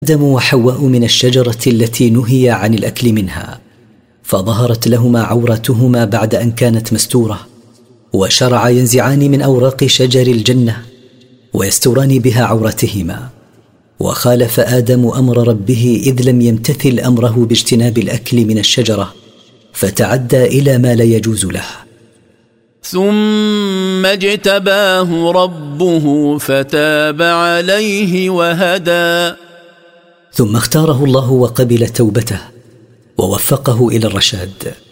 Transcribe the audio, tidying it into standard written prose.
آدم وحواء من الشجرة التي نهي عن الأكل منها، فظهرت لهما عورتهما بعد أن كانت مستورة، وشرعا ينزعان من أوراق شجر الجنة ويستوران بها عورتهما. وخالف آدم أمر ربه إذ لم يمتثل أمره باجتناب الأكل من الشجرة، فتعدى إلى ما لا يجوز له. ثم اجتباه ربه فتاب عليه وهدى. ثم اختاره الله وقبل توبته ووفقه إلى الرشاد.